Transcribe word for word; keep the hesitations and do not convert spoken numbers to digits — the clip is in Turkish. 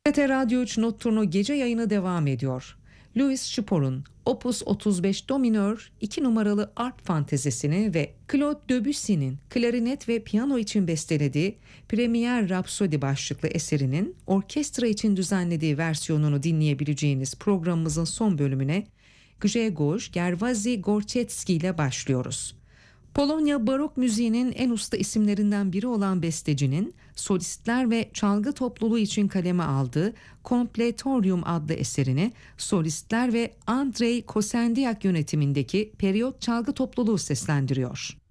T R T Radyo üç Notturnu gece yayını devam ediyor. Louis Spohr'un Opus otuz beş Do minör iki numaralı arp fantezisini ve Claude Debussy'nin klarinet ve piyano için bestelediği Premier Rhapsody başlıklı eserinin orkestra için düzenlediği versiyonunu dinleyebileceğiniz programımızın son bölümüne Grzegorz Gerwazy Gorczewski ile başlıyoruz. Polonya barok müziğinin en usta isimlerinden biri olan bestecinin solistler ve çalgı topluluğu için kaleme aldığı Kompletorium adlı eserini solistler ve Andrei Kosendiak yönetimindeki periyot çalgı topluluğu seslendiriyor.